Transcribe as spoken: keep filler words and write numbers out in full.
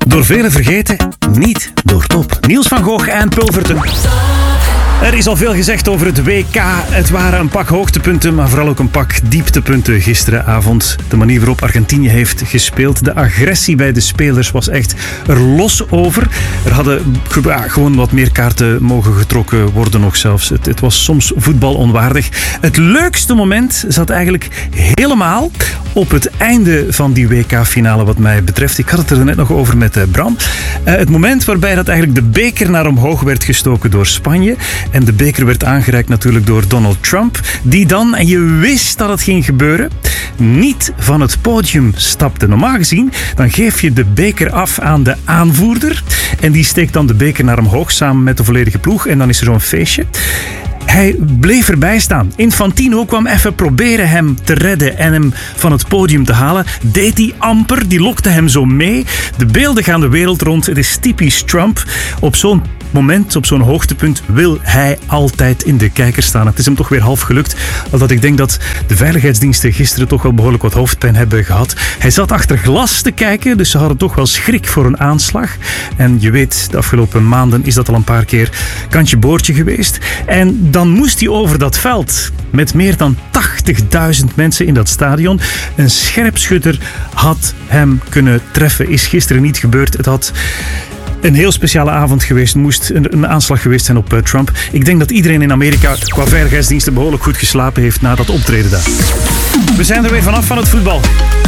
Door velen vergeten, niet door top. Niels van Gogh en Pulverton. Er is al veel gezegd over het W K. Het waren een pak hoogtepunten, maar vooral ook een pak dieptepunten gisteravond. De manier waarop Argentinië heeft gespeeld, de agressie bij de spelers was echt er los over. Er hadden gewoon wat meer kaarten mogen getrokken worden nog zelfs. Het, het was soms voetbalonwaardig. Het leukste moment zat eigenlijk helemaal op het einde van die W K-finale wat mij betreft. Ik had het er net nog over met uh, Bram. Uh, het moment waarbij dat eigenlijk de beker naar omhoog werd gestoken door Spanje. En de beker werd aangereikt natuurlijk door Donald Trump. Die dan, en je wist dat het ging gebeuren, niet van het podium stapte. Normaal gezien, dan geef je de beker af aan de aanvoerder. En die steekt dan de beker naar omhoog samen met de volledige ploeg. En dan is er zo'n feestje. Hij bleef erbij staan. Infantino kwam even proberen hem te redden en hem van het podium te halen. Deed hij amper, die lokte hem zo mee. De beelden gaan de wereld rond. Het is typisch Trump. Op zo'n moment, op zo'n hoogtepunt, wil hij altijd in de kijker staan. Het is hem toch weer half gelukt. Omdat ik denk dat de veiligheidsdiensten gisteren toch wel behoorlijk wat hoofdpijn hebben gehad. Hij zat achter glas te kijken, dus ze hadden toch wel schrik voor een aanslag. En je weet, de afgelopen maanden is dat al een paar keer kantje boordje geweest. En dan moest hij over dat veld met meer dan tachtigduizend mensen in dat stadion. Een scherpschutter had hem kunnen treffen. Is gisteren niet gebeurd. Het had een heel speciale avond geweest. Moest een, een aanslag geweest zijn op uh, Trump. Ik denk dat iedereen in Amerika qua veiligheidsdiensten behoorlijk goed geslapen heeft na dat optreden daar. We zijn er weer vanaf van het voetbal.